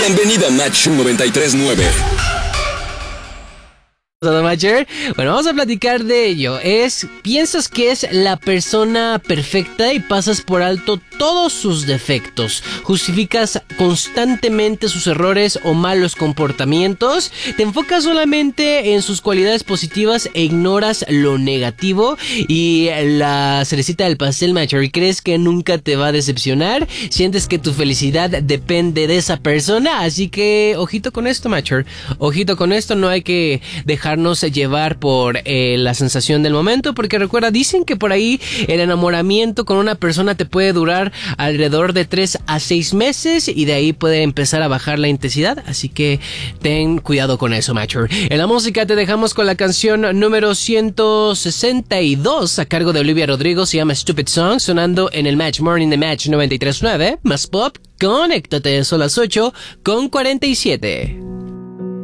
Bienvenida a Match 93.9. Todo Matcher. Bueno, vamos a platicar de ello. Piensas que es la persona perfecta y pasas por alto todos sus defectos. Justificas constantemente sus errores o malos comportamientos. Te enfocas solamente en sus cualidades positivas e ignoras lo negativo. Y la cerecita del pastel, Matcher, ¿crees que nunca te va a decepcionar? Sientes que tu felicidad depende de esa persona. Así que ojito con esto, Matcher. Ojito con esto, no hay que dejarnos llevar por la sensación del momento, porque recuerda, dicen que por ahí el enamoramiento con una persona te puede durar alrededor de 3 a 6 meses y de ahí puede empezar a bajar la intensidad, así que ten cuidado con eso, Matcher. En la música te dejamos con la canción número 162 a cargo de Olivia Rodrigo, se llama Stupid Song, sonando en el Match Morning de Match 93.9, más pop, conéctate, son las 8:47.